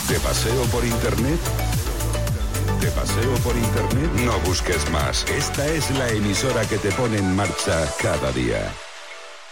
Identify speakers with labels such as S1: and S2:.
S1: ¿De paseo por internet? ¿De paseo por internet? No busques más. Esta es la emisora que te pone en marcha cada día.